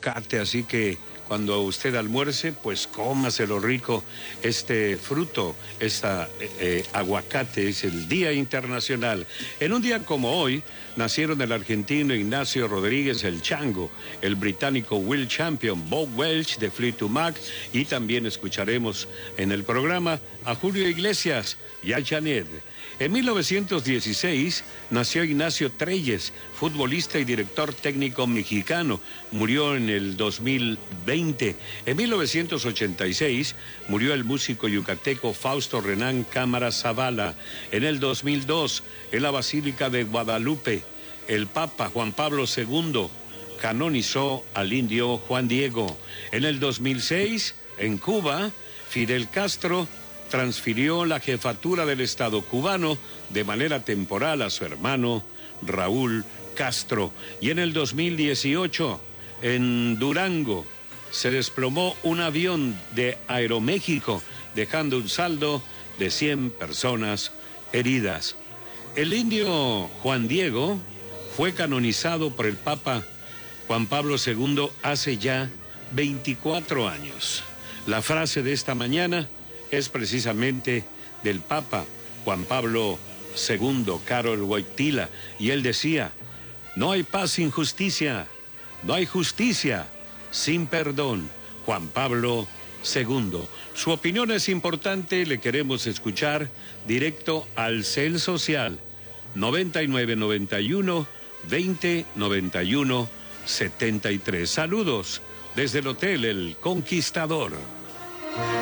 aguacate, así que cuando usted almuerce, pues cómaselo rico. Este fruto, aguacate, es el Día Internacional. En un día como hoy, nacieron el argentino Ignacio Rodríguez el Chango, el británico Will Champion, Bob Welch de Fleetwood Mac, y también escucharemos en el programa a Julio Iglesias y a Janet. En 1916 nació Ignacio Treyes, futbolista y director técnico mexicano. Murió en el 2020. En 1986 murió el músico yucateco Fausto Renán Cámara Zavala. En el 2002, en la Basílica de Guadalupe, el Papa Juan Pablo II canonizó al indio Juan Diego. En el 2006, en Cuba, Fidel Castro transfirió la jefatura del Estado cubano de manera temporal a su hermano Raúl Castro. Y en el 2018, en Durango, se desplomó un avión de Aeroméxico, dejando un saldo de 100 personas heridas. El indio Juan Diego fue canonizado por el Papa Juan Pablo II hace ya 24 años. La frase de esta mañana es precisamente del Papa Juan Pablo II, Karol Wojtyla, y él decía: no hay paz sin justicia, no hay justicia sin perdón. Juan Pablo II. Su opinión es importante, le queremos escuchar directo al CEL Social, 9991 20 91 73. Saludos desde el Hotel El Conquistador.